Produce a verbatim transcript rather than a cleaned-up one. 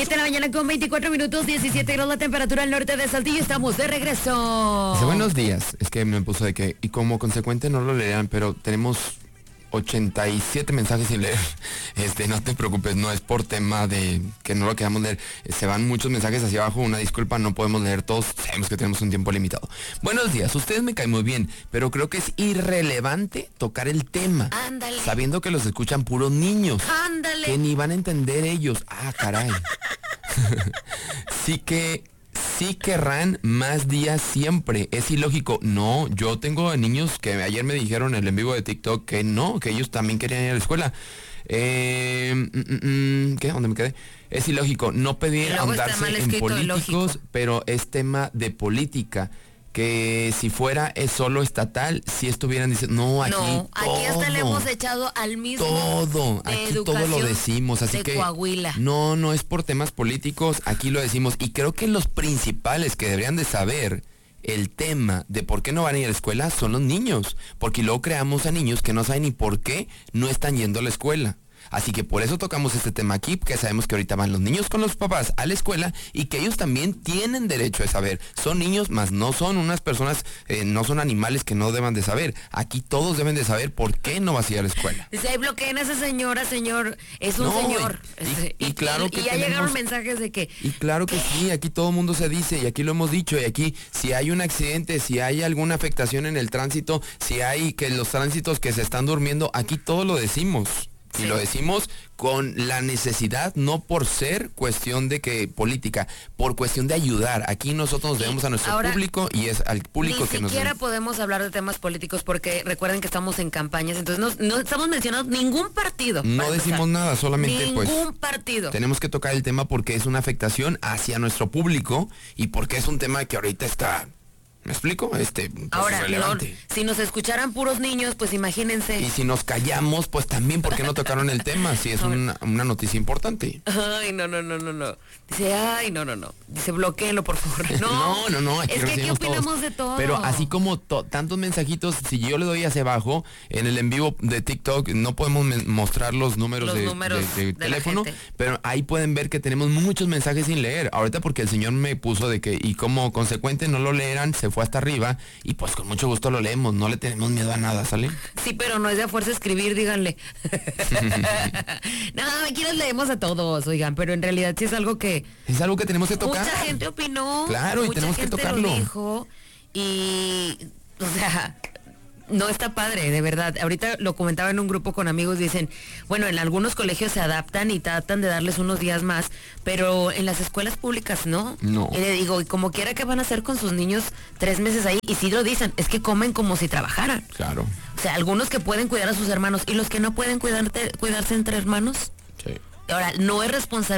Esta de la mañana con veinticuatro minutos, diecisiete grados la temperatura al norte de Saltillo. Estamos de regreso. Dice, buenos días. Es que me puso de que, y como consecuente no lo leerán, pero tenemos ochenta y siete mensajes sin leer. Este, no te preocupes, no es por tema de que no lo queramos leer. Se van muchos mensajes hacia abajo, una disculpa, no podemos leer todos, sabemos que tenemos un tiempo limitado. Buenos días, ustedes me caen muy bien, pero creo que es irrelevante tocar el tema. Ándale. Sabiendo que los escuchan puros niños. Ándale. Que ni van a entender ellos. Ah, caray. Sí que... Sí querrán más días siempre, es ilógico. No, yo tengo niños que ayer me dijeron en el en vivo de TikTok que no, que ellos también querían ir a la escuela. Eh, mm, mm, ¿Qué? ¿Dónde me quedé? Es ilógico, no pedir ahondarse en políticos, ilógico. Pero es tema de política. Que si fuera es solo estatal, si estuvieran diciendo, no, aquí No, aquí todo, hasta le hemos echado al mismo todo, de aquí todo lo decimos, así de que Coahuila. no, no es por temas políticos, aquí lo decimos, y creo que los principales que deberían de saber el tema de por qué no van a ir a la escuela son los niños, porque luego creamos a niños que no saben ni por qué no están yendo a la escuela. Así que por eso tocamos este tema aquí, que sabemos que ahorita van los niños con los papás a la escuela y que ellos también tienen derecho a saber. Son niños, más no son unas personas, eh, no son animales que no deban de saber. Aquí todos deben de saber por qué no vas a ir a la escuela. Dice, ahí bloqueen a esa señora, señor, es un No, señor. y- Este, y- y claro que y ya tenemos- llegaron mensajes de que... Y claro que sí, aquí todo el mundo se dice, y aquí lo hemos dicho, y aquí si hay un accidente, si hay alguna afectación en el tránsito, si hay que los tránsitos que se están durmiendo, aquí todo lo decimos. Y Sí. lo decimos con la necesidad, no por ser cuestión de que política, por cuestión de ayudar. Aquí nosotros nos debemos a nuestro ahora, público y es al público Ni que nos... siquiera podemos hablar de temas políticos porque recuerden que estamos en campañas, entonces no, no estamos mencionando ningún partido. No para decimos empezar. nada, solamente Ningún pues... partido. Tenemos que tocar el tema porque es una afectación hacia nuestro público y porque es un tema que ahorita está... ¿Me explico? Este, pues, Ahora, no, relevante. si nos escucharan puros niños, pues imagínense. Y si nos callamos, pues también, ¿por qué no tocaron el tema? Si es una, una noticia importante. Ay, no, no, no, no, no. Dice, ay, no, no, no. Dice, bloqueenlo, por favor. No, no, no, no, aquí es que aquí recibimos opinamos todos. de todo. Pero así como to- tantos mensajitos, si yo le doy hacia abajo, en el en vivo de TikTok, no podemos me- mostrar los números, Los de, números de- de de la teléfono, gente. pero ahí pueden ver que tenemos muchos mensajes sin leer. Ahorita porque el señor me puso de que, y como consecuente no lo leeran, se fue hasta arriba, y pues con mucho gusto lo leemos, no le tenemos miedo a nada, ¿sale? Sí, pero no es de a fuerza escribir, díganle. No, aquí los leemos a todos, oigan, pero en realidad sí es algo que Es algo que tenemos que tocar. mucha gente opinó. Claro, y mucha tenemos que gente tocarlo. Lo dijo, y, o sea, no está padre, de verdad. Ahorita lo comentaba en un grupo con amigos, dicen, bueno, en algunos colegios se adaptan y tratan de darles unos días más, pero en las escuelas públicas no. No. Y le digo, y como quiera que van a hacer con sus niños tres meses ahí, y sí lo dicen, es que comen como si trabajaran. Claro. O sea, algunos que pueden cuidar a sus hermanos y los que no pueden cuidarte, cuidarse entre hermanos. Sí. Ahora, no es responsabilidad